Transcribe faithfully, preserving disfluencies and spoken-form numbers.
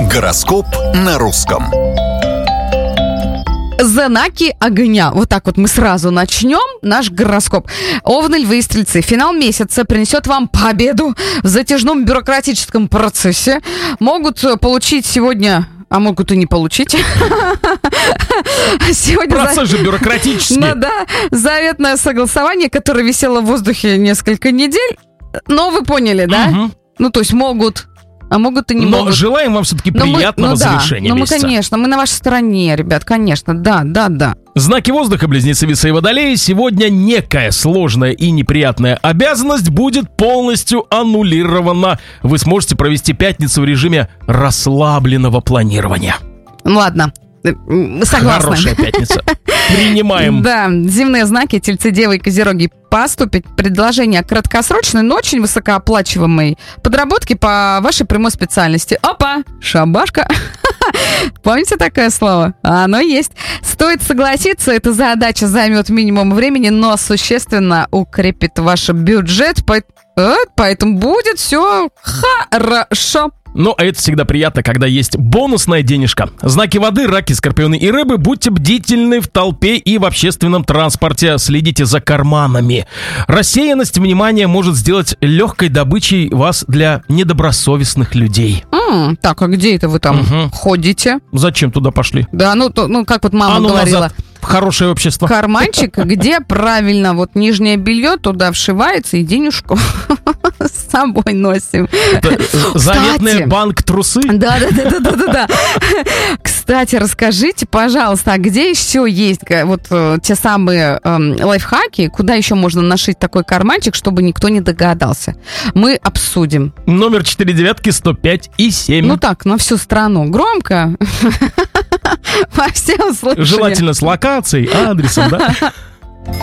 Гороскоп на русском. Знаки огня. Вот так вот мы сразу начнем наш гороскоп. Овны, львы и стрельцы. Финал месяца принесет вам победу в затяжном бюрократическом процессе. Могут получить сегодня... А могут и не получить. Сегодня Процесс же бюрократический. Ну да, заветное согласование, которое висело в воздухе несколько недель. Но вы поняли, да? Угу. Ну, то есть могут, а могут и не Но могут. желаем вам все-таки Но мы- приятного ну да, завершения ну мы, месяца. конечно, мы на вашей стороне, ребят, конечно, да, да, да. Знаки воздуха, близнецы Весы и Водолеи. Сегодня некая сложная и неприятная обязанность будет полностью аннулирована. Вы сможете провести пятницу в режиме расслабленного планирования. Ну, ладно, э, м, согласна. Хорошая пятница. Принимаем. Да, земные знаки, тельцы, девы и козероги, поступит предложение краткосрочной, но очень высокооплачиваемой подработки по вашей прямой специальности. Опа, шабашка. Помните такое слово? Оно есть. Стоит согласиться, эта задача займет минимум времени, но существенно укрепит ваш бюджет, по- э, поэтому будет все хорошо. Ну, а это всегда приятно, когда есть бонусная денежка. Знаки воды, раки, скорпионы и рыбы. Будьте бдительны в толпе и в общественном транспорте. Следите за карманами. Рассеянность внимания может сделать легкой добычей вас для недобросовестных людей. М, так, а где это вы там Мгм. ходите? Зачем туда пошли? Да, ну, то- ну как вот мама А ну говорила. назад в хорошее общество. Карманчик, где правильно вот нижнее белье туда вшивается и денежку с собой носим. Это, э, заветный Кстати. банк трусы. Да, да, да, да, да, да, да. Кстати, расскажите, пожалуйста, а где еще есть га- вот э, те самые эм, лайфхаки, куда еще можно нашить такой карманчик, чтобы никто не догадался? Мы обсудим. Номер четыре девятки сто пять и семь. Ну так, на всю страну. Громко. Во все услышали. Желательно с локацией, адресом, да?